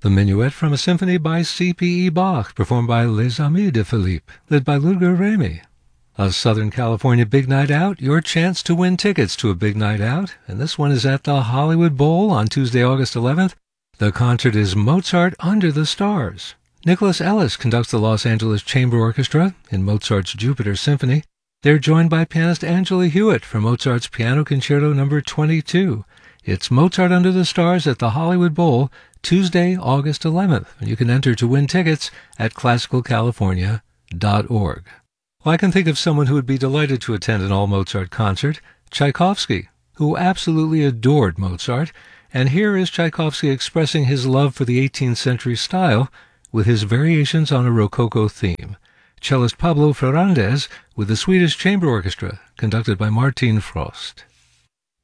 The Minuet from a symphony by C.P.E. Bach, performed by Les Amis de Philippe, led by Ludger Remy. A Southern California Big Night Out, your chance to win tickets to a big night out, and this one is at the Hollywood Bowl on Tuesday, August 11th. The concert is Mozart Under the Stars. Nicholas Ellis conducts the Los Angeles Chamber Orchestra in Mozart's Jupiter Symphony. They're joined by pianist Angela Hewitt for Mozart's Piano Concerto No. 22. It's Mozart Under the Stars at the Hollywood Bowl, Tuesday, August 11th. You can enter to win tickets at classicalcalifornia.org. Well, I can think of someone who would be delighted to attend an all-Mozart concert, Tchaikovsky, who absolutely adored Mozart. And here is Tchaikovsky expressing his love for the 18th century style with his variations on a Rococo theme. Cellist Pablo Ferrandez with the Swedish Chamber Orchestra, conducted by Martin Frost.